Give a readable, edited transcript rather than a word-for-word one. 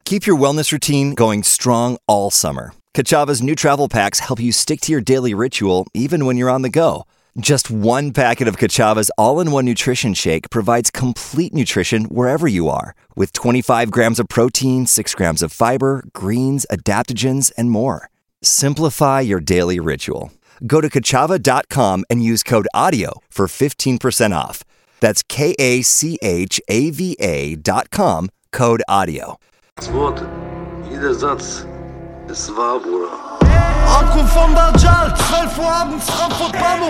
Keep your wellness routine going strong all summer. Kachava's new travel packs help you stick to your daily ritual even when you're on the go. Just one packet of Kachava's all-in-one nutrition shake provides complete nutrition wherever you are, with 25 grams of protein, 6 grams of fiber, greens, adaptogens, and more. Simplify your daily ritual. Go to Kachava.com and use code AUDIO for 15% off. That's KACHAVA.com, code AUDIO. Wort, jeder Satz, es war, Bruder. Ankunft von Dajjal, 12 Uhr abends, Frankfurt Bahnhof.